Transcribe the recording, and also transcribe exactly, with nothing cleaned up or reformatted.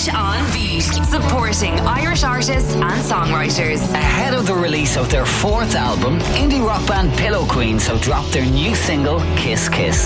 Irish on Beat, supporting Irish artists and songwriters. Ahead of the release of their fourth album, indie rock band Pillow Queens have dropped their new single, Kiss Kiss.